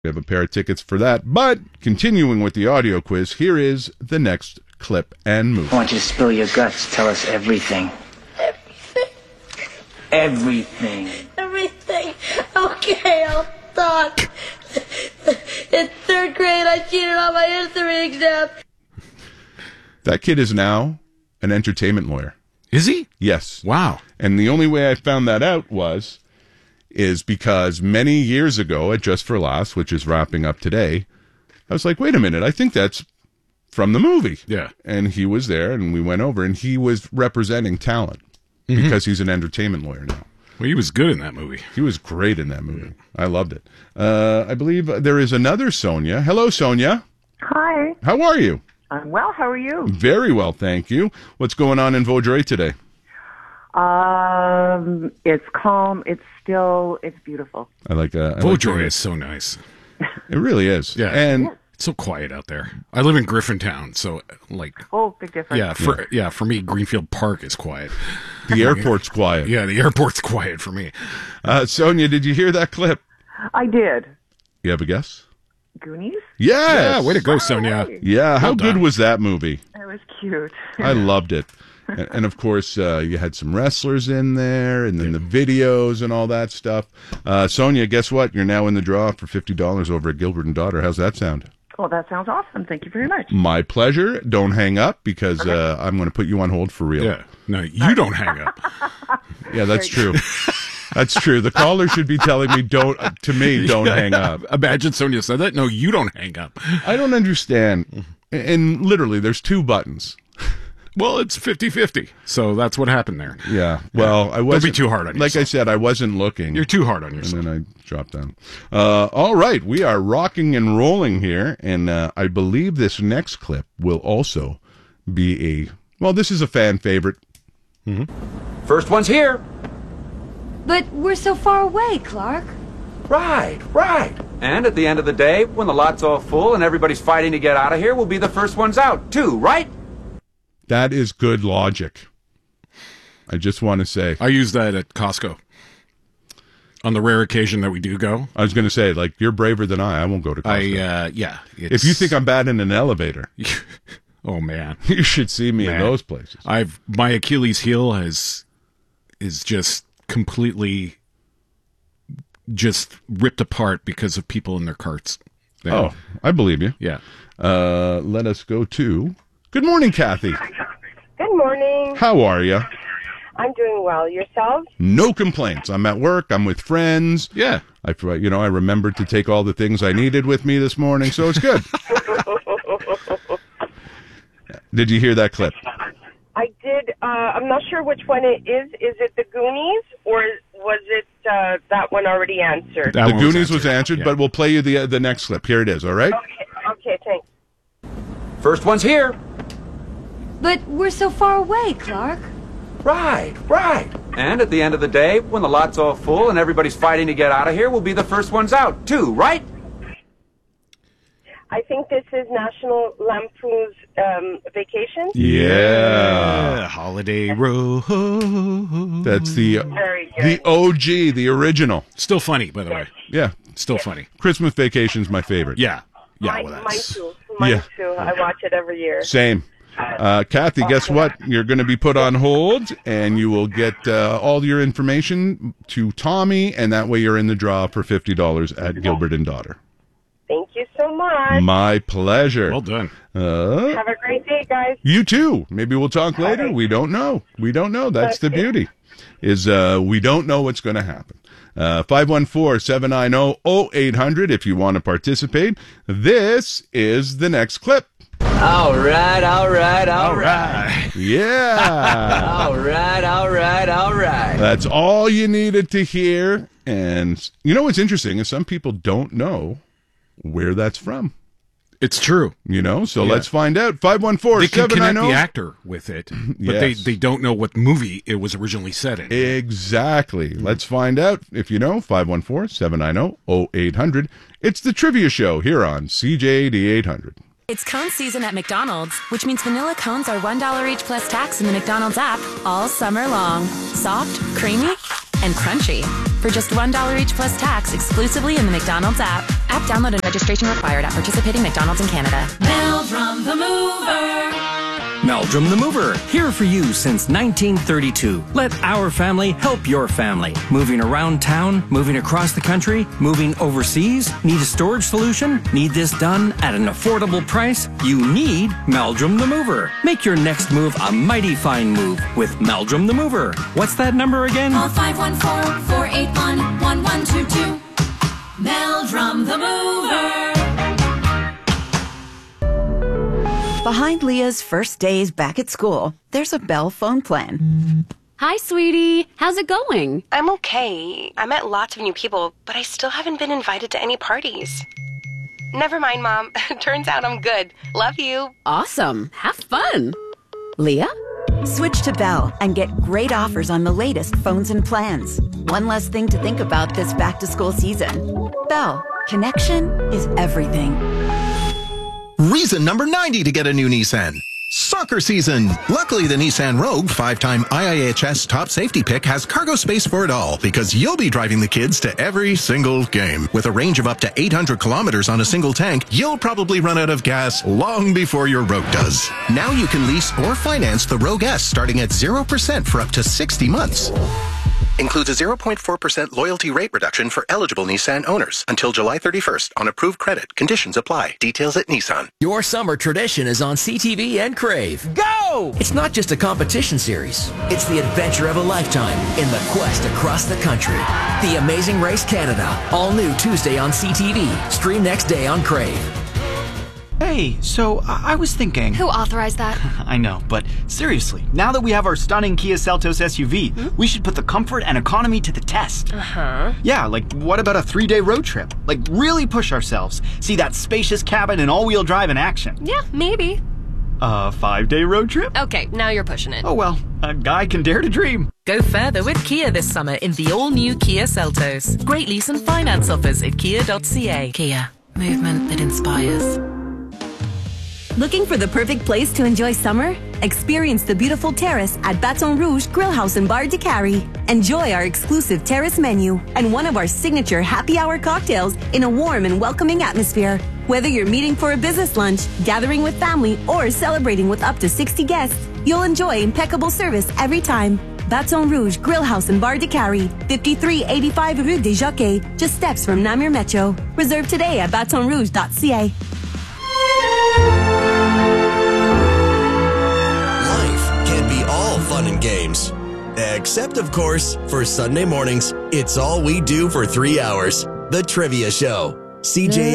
We have a pair of tickets for that. But continuing with the audio quiz, here is the next clip and movie. I want you to spill your guts. Tell us everything. Everything. Everything. Okay, I'll talk. In third grade, I cheated on my history exam. That kid is now an entertainment lawyer. Is he? Yes. Wow. And the only way I found that out is because many years ago at Just for Laughs, which is wrapping up today, I was like, wait a minute, I think that's from the movie. Yeah. And he was there, and we went over, and he was representing talent because he's an entertainment lawyer now. Well, he was good in that movie. He was great in that movie. I loved it. I believe there is another Sonia. Hello, Sonia. Hi. How are you? I'm well. How are you? Very well, thank you. What's going on in Vaudreuil today? It's calm. It's still. It's beautiful. I like Vaudreuil is so nice. It really is. Yeah. And it's so quiet out there. I live in Griffintown, so like. Oh, big difference. Yeah, for me, Greenfield Park is quiet. the airport's quiet. Yeah, the airport's quiet for me. Sonia, did you hear that clip? I did. You have a guess? Goonies? Yes. Yeah, way to go, Sonia. Yeah, how Well good done. was that movie? It was cute. I loved it. And of course, you had some wrestlers in there, and then the videos and all that stuff. Sonia, guess what? You're now in the draw for $50 over at Gilbert and Daughter. How's that sound? Oh, that sounds awesome. Thank you very much. My pleasure. Don't hang up because I'm going to put you on hold for real. Yeah. No, you don't hang up. Yeah, that's true. That's true. The caller should be telling me don't hang up. Imagine Sonia said that. No, you don't hang up. I don't understand. And literally, there's two buttons. Well, it's 50-50. So that's what happened there. Yeah. Well, I wasn't. Don't be too hard on yourself. Like I said, I wasn't looking. You're too hard on yourself. And then I dropped down. All right. We are rocking and rolling here. And I believe this next clip will also be this is a fan favorite. First one's here. But we're so far away, Clark. Right. And at the end of the day, when the lot's all full and everybody's fighting to get out of here, we'll be the first ones out, too, right? That is good logic. I just want to say. I use that at Costco. On the rare occasion that we do go. I was going to say, like, you're braver than I won't go to Costco. Yeah. If you think I'm bad in an elevator. Oh, man. You should see me in those places. My Achilles heel is just completely just ripped apart because of people in their carts. Yeah. Oh, I believe you. Yeah. Let us go to... Good morning, Kathy. Good morning. How are you? I'm doing well. Yourself? No complaints. I'm at work. I'm with friends. Yeah. I remembered to take all the things I needed with me this morning, so it's good. Did you hear that clip? I did. I'm not sure which one it is. Is it the Goonies or was it that one already answered? The Goonies was answered, yeah. But we'll play you the next clip. Here it is, all right? Okay, thanks. First one's here. But we're so far away, Clark. Right. And at the end of the day, when the lot's all full and everybody's fighting to get out of here, we'll be the first ones out, too, right? I think this is National Lampoon's Vacation. Yeah. Holiday Road. That's the OG, the original. Still funny, by the way. Yeah. Still funny. Christmas Vacation's my favorite. Yeah. Mine too. Mine too. I watch it every year. Same. Kathy, guess what? You're going to be put on hold, and you will get all your information to Tommy, and that way you're in the draw for $50 at Gilbert and Daughter. Thank you so much. My pleasure. Well done. Have a great day, guys. You too. Maybe we'll talk later. Right. We don't know. That's the beauty. We don't know what's going to happen. 514-790-0800 if you want to participate. This is the next clip. All right. Yeah. All right. That's all you needed to hear. And you know what's interesting is some people don't know where that's from. It's true. So let's find out. 514-790. They can connect the actor with it, but yes. they don't know what movie it was originally set in. Exactly. Let's find out. If you know, 514-790-0800. It's the Trivia Show here on CJAD 800. It's cone season at McDonald's, which means vanilla cones are $1 each plus tax in the McDonald's app all summer long. Soft, creamy, and crunchy. For just $1 each plus tax exclusively in the McDonald's app. App download and registration required at participating McDonald's in Canada. Meldrum the Mover. Meldrum the Mover, here for you since 1932. Let our family help your family. Moving around town, moving across the country, moving overseas. Need a storage solution? Need this done at an affordable price? You need Meldrum the Mover. Make your next move a mighty fine move with Meldrum the Mover. What's that number again? Call 514-481-1122. Meldrum the Mover. Behind Leah's first days back at school, there's a Bell phone plan. Hi, sweetie. How's it going? I'm okay. I met lots of new people, but I still haven't been invited to any parties. Never mind, Mom. Turns out I'm good. Love you. Awesome. Have fun. Leah? Switch to Bell and get great offers on the latest phones and plans. One less thing to think about this back-to-school season. Bell. Connection is everything. Reason number 90 to get a new Nissan. Soccer season. Luckily, the Nissan Rogue, 5-time IIHS top safety pick, has cargo space for it all because you'll be driving the kids to every single game. With a range of up to 800 kilometers on a single tank, you'll probably run out of gas long before your Rogue does. Now you can lease or finance the Rogue S starting at 0% for up to 60 months. Includes a 0.4% loyalty rate reduction for eligible Nissan owners until July 31st on approved credit. Conditions apply. Details at Nissan. Your summer tradition is on CTV and Crave. Go! It's not just a competition series. It's the adventure of a lifetime in the quest across the country. The Amazing Race Canada. All new Tuesday on CTV. Stream next day on Crave. Hey, so I was thinking... Who authorized that? I know, but seriously, now that we have our stunning Kia Seltos SUV, we should put the comfort and economy to the test. Uh-huh. Yeah, like what about a 3-day road trip? Like really push ourselves. See that spacious cabin and all-wheel drive in action. Yeah, maybe. A 5-day road trip? Okay, now you're pushing it. Oh well, a guy can dare to dream. Go further with Kia this summer in the all-new Kia Seltos. Great lease and finance offers at kia.ca. Kia. Movement that inspires. Looking for the perfect place to enjoy summer? Experience the beautiful terrace at Baton Rouge Grill House and Bar de Cary. Enjoy our exclusive terrace menu and one of our signature happy hour cocktails in a warm and welcoming atmosphere. Whether you're meeting for a business lunch, gathering with family, or celebrating with up to 60 guests, you'll enjoy impeccable service every time. Baton Rouge Grill House and Bar de Cary, 5385 Rue des Jockeys, just steps from Namur Metro. Reserve today at batonrouge.ca. Fun and games. Except, of course, for Sunday mornings, it's all we do for 3 hours. The Trivia Show. CJ